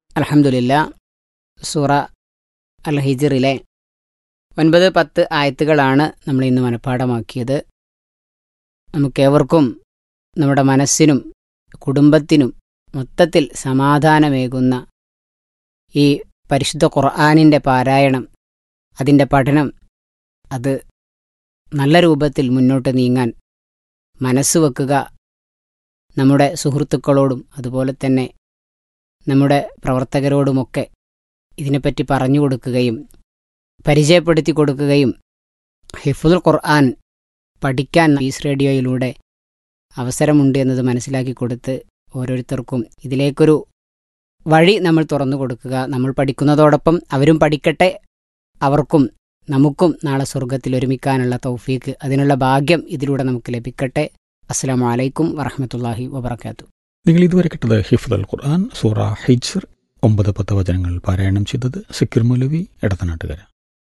അൽഹംദുലില്ലാ. സൂറ അൽ ഹിജ്റിലെ 9-10 ആയത്തുകളാണ് നമ്മൾ ഇന്ന് മനഃപ്പാഠമാക്കിയത്. നമുക്കേവർക്കും നമ്മുടെ മനസ്സിനും കുടുംബത്തിനും മൊത്തത്തിൽ സമാധാനമേകുന്ന ഈ പരിശുദ്ധ ഖുർആനിൻ്റെ പാരായണം, അതിൻ്റെ പഠനം, അത് നല്ല രൂപത്തിൽ മുന്നോട്ട് നീങ്ങാൻ മനസ്സ് വെക്കുക. നമ്മുടെ സുഹൃത്തുക്കളോടും അതുപോലെ തന്നെ നമ്മുടെ പ്രവർത്തകരോടുമൊക്കെ ഇതിനെപ്പറ്റി പറഞ്ഞു കൊടുക്കുകയും പരിചയപ്പെടുത്തി കൊടുക്കുകയും ഹിഫ്ദുൽ ഖുർആൻ പഠിക്കാൻ പീസ് റേഡിയോയിലൂടെ അവസരമുണ്ട് എന്നത് മനസ്സിലാക്കി കൊടുത്ത് ഓരോരുത്തർക്കും ഇതിലേക്കൊരു വഴി നമ്മൾ തുറന്നു കൊടുക്കുക. നമ്മൾ പഠിക്കുന്നതോടൊപ്പം അവരും പഠിക്കട്ടെ. അവർക്കും നമുക്കും നാളെ സ്വർഗത്തിൽ ഒരുമിക്കാനുള്ള തൗഫീക്ക്, അതിനുള്ള ഭാഗ്യം ഇതിലൂടെ നമുക്ക് ലഭിക്കട്ടെ. അസ്സലാമു അലൈക്കും വറഹ്മത്തുള്ളാഹി വബറകാതുഹു. നിങ്ങൾ ഇതുവരെ കേട്ടത് ഹിഫ്ദുൽ ഖുർആൻ സൂറ ഹിജ്ർ 9-10 വചനങ്ങൾ പാരായണം ചെയ്തത് സക്കീർ മൗലവി എടത്തനാട്ടുകര.